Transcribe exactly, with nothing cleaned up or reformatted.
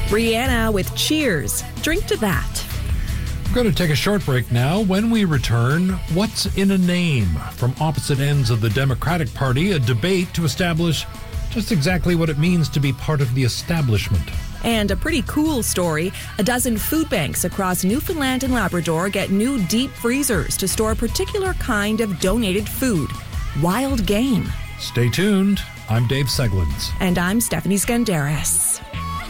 Rihanna with Cheers. Drink to that. We're going to take a short break now. When we return, what's in a name? From opposite ends of the Democratic Party, a debate to establish just exactly what it means to be part of the establishment. And a pretty cool story. A dozen food banks across Newfoundland and Labrador get new deep freezers to store a particular kind of donated food. Wild game. Stay tuned. I'm Dave Seglins. And I'm Stephanie Skandaris.